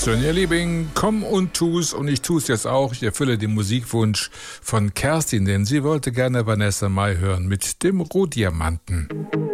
Sonja Liebing, komm und tu's, und ich tu's jetzt auch. Ich erfülle den Musikwunsch von Kerstin, denn sie wollte gerne Vanessa Mai hören mit dem Rohdiamanten.